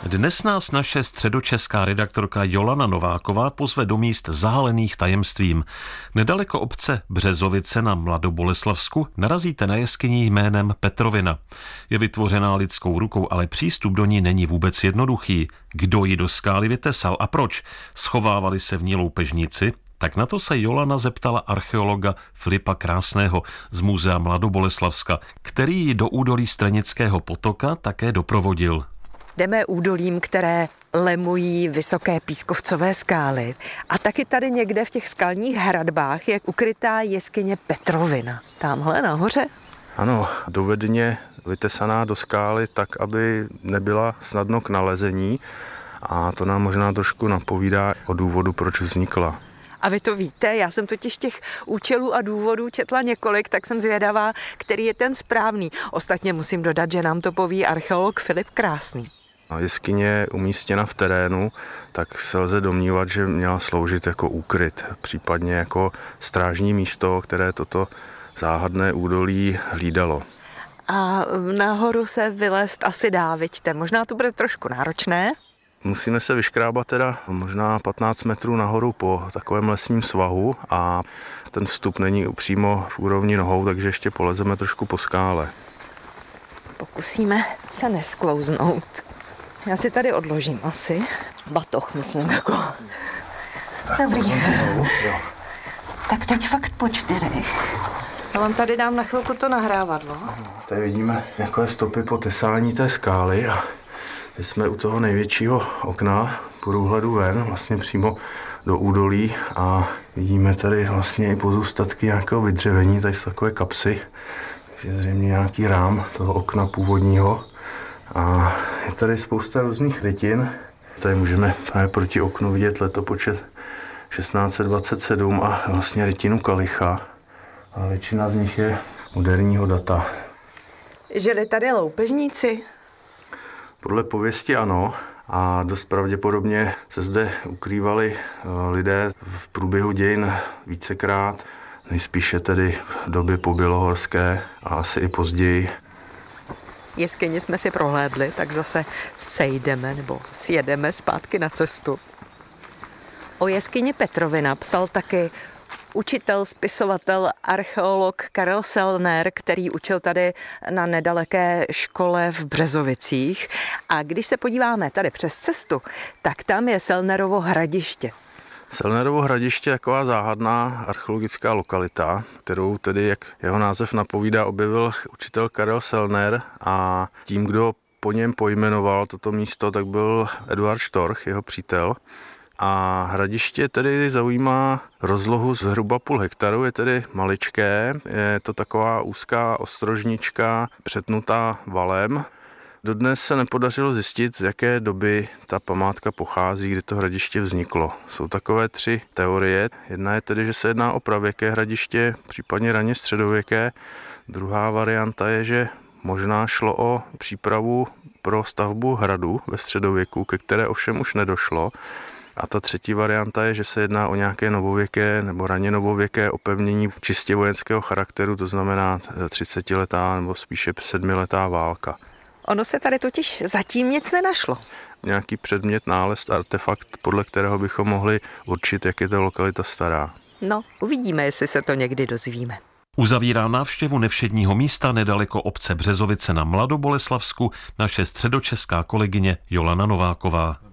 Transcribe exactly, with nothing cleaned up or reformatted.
Dnes nás naše středočeská redaktorka Jolana Nováková pozve do míst zahalených tajemstvím. Nedaleko obce Březovice na Mladoboleslavsku narazíte na jeskyni jménem Petrovina. Je vytvořená lidskou rukou, ale přístup do ní není vůbec jednoduchý. Kdo ji do skály vytesal a proč? Schovávali se v ní loupežníci? Tak na to se Jolana zeptala archeologa Filipa Krásného z Muzea Mladoboleslavska, který ji do údolí Stranického potoka také doprovodil. Jdeme údolím, které lemují vysoké pískovcové skály. A taky tady někde v těch skalních hradbách je ukrytá jeskyně Petrovina. Tamhle nahoře? Ano, dovedně vytesaná do skály tak, aby nebyla snadno k nalezení. A to nám možná trošku napovídá o důvodu, proč vznikla. A vy to víte, já jsem totiž těch účelů a důvodů četla několik, tak jsem zvědavá, který je ten správný. Ostatně musím dodat, že nám to poví archeolog Filip Krásný. Jeskyně je umístěna v terénu, tak se lze domnívat, že měla sloužit jako úkryt, případně jako strážní místo, které toto záhadné údolí hlídalo. A nahoru se vylézt asi dá, viďte. Možná to bude trošku náročné. Musíme se vyškrábat teda možná patnáct metrů nahoru po takovém lesním svahu a ten vstup není přímo v úrovni nohou, takže ještě polezeme trošku po skále. Pokusíme se nesklouznout. Já si tady odložím asi. Batoh, myslím, jako. Dobrý. Tak teď fakt po čtyřech. Já vám tady dám na chvilku to nahrávadlo. Tady vidíme takové stopy po tesání té skály a jsme u toho největšího okna průhledu ven, vlastně přímo do údolí a vidíme tady vlastně i pozůstatky nějakého vydřevení, tady jsou takové kapsy, takže zřejmě nějaký rám toho okna původního a je tady spousta různých rytin. Tady můžeme právě proti oknu vidět letopočet šestnáct set dvacet sedm a vlastně rytinu kalicha a většina z nich je moderního data. Žili tady loupežníci? Podle pověsti ano a dost pravděpodobně se zde ukrývali lidé v průběhu dějin vícekrát, nejspíše tedy v době pobělohorské a asi i později. Jeskyni jsme si prohlédli, tak zase sejdeme nebo sjedeme zpátky na cestu. O jeskyni Petrovina psal taky učitel, spisovatel, archeolog Karel Sellner, který učil tady na nedaleké škole v Březovicích. A když se podíváme tady přes cestu, tak tam je Sellnerovo hradiště. Sellnerovo hradiště je taková záhadná archeologická lokalita, kterou tedy, jak jeho název napovídá, objevil učitel Karel Sellner a tím, kdo po něm pojmenoval toto místo, tak byl Eduard Štorch, jeho přítel. A hradiště tedy zaujímá rozlohu zhruba půl hektaru, je tedy maličké, je to taková úzká ostrožnička přetnutá valem. Dodnes se nepodařilo zjistit, z jaké doby ta památka pochází, kdy to hradiště vzniklo. Jsou takové tři teorie. Jedna je tedy, že se jedná o pravěké hradiště, případně raně středověké. Druhá varianta je, že možná šlo o přípravu pro stavbu hradu ve středověku, ke které ovšem už nedošlo. A ta třetí varianta je, že se jedná o nějaké novověké nebo raně novověké opevnění čistě vojenského charakteru, to znamená třicetiletá nebo spíše sedmiletá válka. Ono se tady totiž zatím nic nenašlo. Nějaký předmět, nález, artefakt, podle kterého bychom mohli určit, jak je ta lokalita stará. No, uvidíme, jestli se to někdy dozvíme. Uzavírá návštěvu nevšedního místa nedaleko obce Březovice na Mladoboleslavsku naše středočeská kolegyně Jolana Nováková.